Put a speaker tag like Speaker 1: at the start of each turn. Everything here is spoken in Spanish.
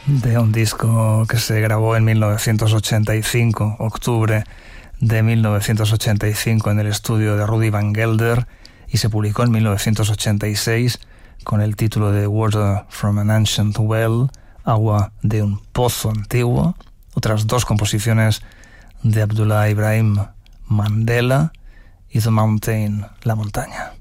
Speaker 1: de un disco que se grabó en 1985, octubre de 1985, en el estudio de Rudy Van Gelder, y se publicó en 1986 con el título de Water from an Ancient Well, agua de un pozo antiguo. Otras dos composiciones de Abdullah Ibrahim Mandela y The Mountain, la montaña.